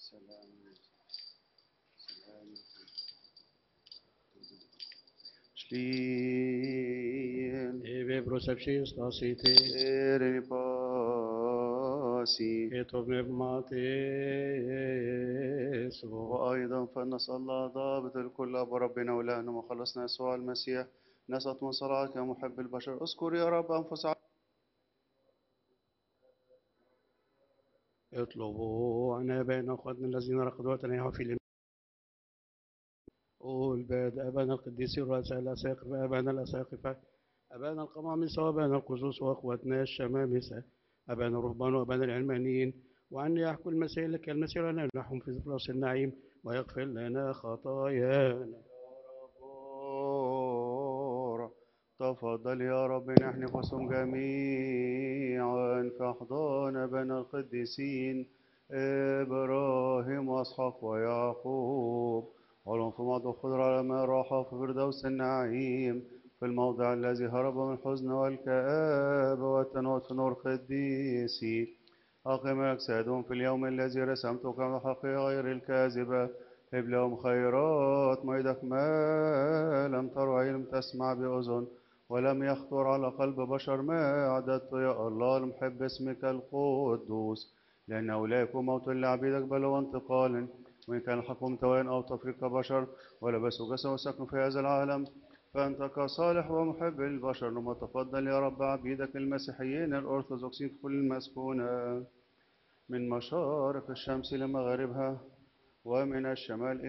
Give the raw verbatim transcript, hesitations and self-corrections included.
سلام سلام Slien Eve prosepsis tasite, ere pasi. et pneumatis, وأيضا فنسأل الله ضابط الكل أبو ربنا وإلهنا وخلصنا يسوع المسيح نسأل من صلاحك يا محب البشر اذكر يا رب أنفس اطلبوا عن آبائنا وأخواتنا الذين رقدوا وتنيحوا في الإيمان. قول باد أبانا القديسين رؤساء الأساقفة، أبانا الأساقفة، أبانا القمامسة، وأبانا القصوص، وأخواتنا الشمامسة، أبانا الرهبان وأبانا العلمانيين، وأن يحكوا المسالك المسير لنا نحن في فراس النعيم ويغفر لنا خطايانا. ربور تفضل يا رب نحن نفسهم جميعا في أحضان بنا القديسين إبراهيم وإسحاق ويعقوب ولهم في موضع الخضر على ماء الراحة في فردوس النعيم في الموضع الذي هرب من الحزن والكآبة والتنوت في نور قديسي أقم أجسادهم في اليوم الذي رسمته كما حقيقة غير الكاذبة هب لهم خيرات ميدك ما لم تر عين لم تسمع بأذن ولم يخطر على قلب بشر ما أعددت يا الله المحب اسمك القدوس لأنه لا يكون موت لعبيدك بل هو انتقال وإن كان الحكم توان أو تفريق بشر ولبسوا جسد وسكنوا في هذا العالم فأنت كصالح ومحب البشر لما تفضل يا رب عبيدك المسيحيين الأرثوذكسيين في كل المسكونة من مشارق الشمس لمغاربها ومن الشمال